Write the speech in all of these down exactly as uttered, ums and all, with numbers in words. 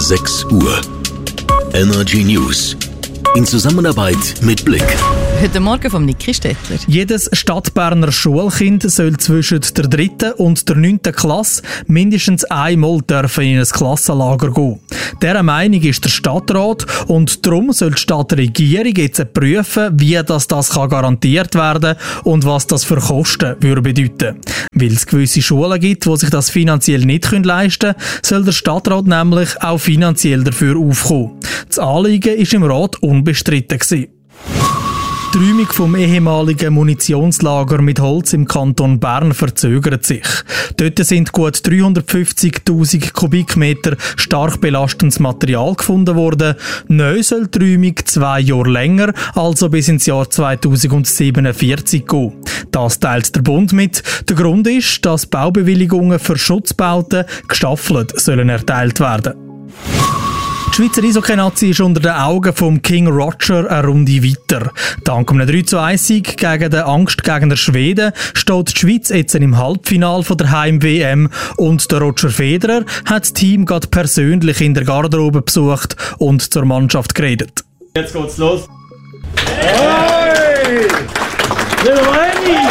sechs Uhr. Energy News. In Zusammenarbeit mit Blick. Heute Morgen vom Niki Stettler. Jedes Stadtberner Schulkind soll zwischen der dritten und der neunten Klasse mindestens einmal dürfen in ein Klassenlager gehen. Dieser Meinung ist der Stadtrat und darum soll die Stadtregierung jetzt prüfen, wie das, das kann garantiert werden und was das für Kosten würde bedeuten. Weil es gewisse Schulen gibt, die sich das finanziell nicht leisten können, soll der Stadtrat nämlich auch finanziell dafür aufkommen. Das Anliegen war im Rat unbestritten gewesen. Die Räumung vom ehemaligen Munitionslager mit Holz im Kanton Bern verzögert sich. Dort sind gut dreihundertfünfzigtausend Kubikmeter stark belastendes Material gefunden worden. Neu soll die Räumung zwei Jahre länger, also bis ins Jahr zweitausendsiebenundvierzig gehen. Das teilt der Bund mit. Der Grund ist, dass Baubewilligungen für Schutzbauten gestaffelt sollen erteilt werden. Die Schweizer Eishockey-Nazi ist unter den Augen von King Roger eine Runde weiter. Dank einem drei zu eins Sieg gegen den Angstgegner Schweden steht die Schweiz jetzt im Halbfinale der Heim-W M und der Roger Federer hat das Team gerade persönlich in der Garderobe besucht und zur Mannschaft geredet. Jetzt geht's los. Hey! Little Annie!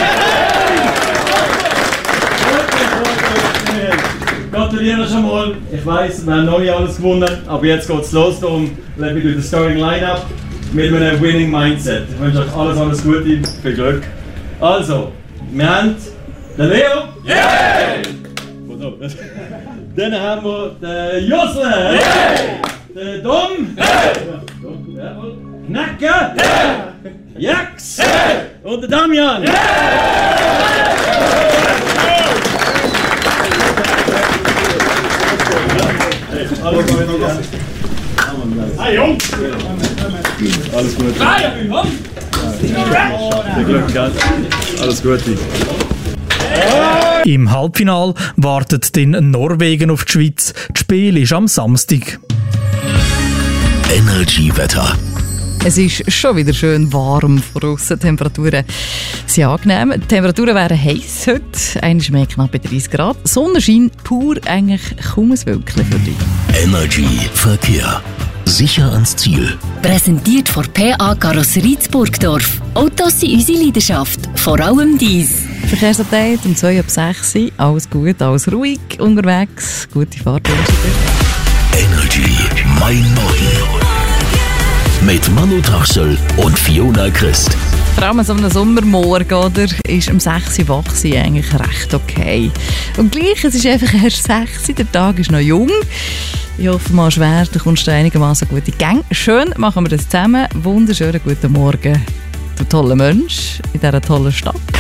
Gratuliere schon mal. Ich weiss, wir haben noch nicht alles gewonnen, aber jetzt geht's los. Darum lebe ich durch das Starting Line-Up mit einem Winning Mindset. Ich wünsche euch alles, alles Gute, viel Glück. Also, wir haben den Leo. Yeah! Dann haben wir den Josle. Yeah! Den Dom. Yeah! Knacke. Yeah! Jax. Yeah! Und den Damian. Yeah! Alles gut. Hey Jungs! Alles gut. Viel Glück, gell? Alles Gute. Im Halbfinale wartet den Norwegen auf die Schweiz. Das Spiel ist am Samstag. Energy-Wetter. Es ist schon wieder schön warm draussen. Die Temperaturen sind angenehm. Die Temperaturen wären heiß heute. Einmal mehr knapp bei dreißig Grad. Sonnenschein pur, eigentlich kaum ein Wölkchen für dich. Energy Verkehr. Sicher ans Ziel. Präsentiert von P A Karosserie Burgdorf. Autos sind unsere Leidenschaft. Vor allem dies. Verkehrsupdate um zwei ab sechs. Alles gut, alles ruhig unterwegs. Gute Fahrt. Energy. Mein Morgen. Mit Manu Trachsel und Fiona Christ. Vor allem an so einem Sommermorgen, oder, ist um sechs Uhr wach sein eigentlich recht okay. Und gleich, es ist einfach erst sechs Uhr, der Tag ist noch jung. Ich hoffe mal schwer, du kommst einigermaßen gute Gang. Schön machen wir das zusammen. Wunderschönen guten Morgen, du toller Mensch in dieser tollen Stadt.